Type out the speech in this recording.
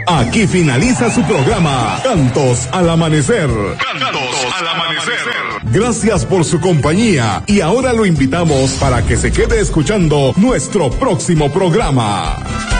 Aquí finaliza su programa Cantos al Amanecer. Cantos al Amanecer. Gracias por su compañía y ahora lo invitamos para que se quede escuchando nuestro próximo programa.